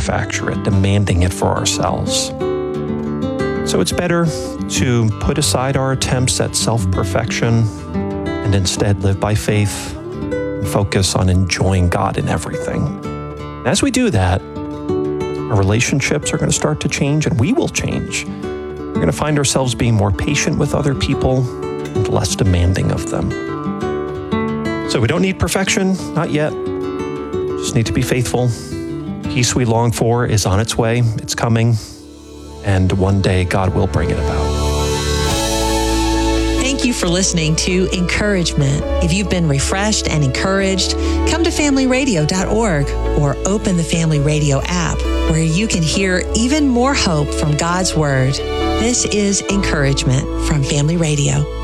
manufacture it, demanding it for ourselves. So it's better to put aside our attempts at self-perfection and instead live by faith and focus on enjoying God in everything. And as we do that, our relationships are going to start to change, and we will change. We're going to find ourselves being more patient with other people and less demanding of them. So we don't need perfection, not yet. Just need to be faithful. Peace we long for is on its way. It's coming. And one day God will bring it about. Thank you for listening to Encouragement. If you've been refreshed and encouraged, come to familyradio.org or open the Family Radio app, where you can hear even more hope from God's Word. This is Encouragement from Family Radio.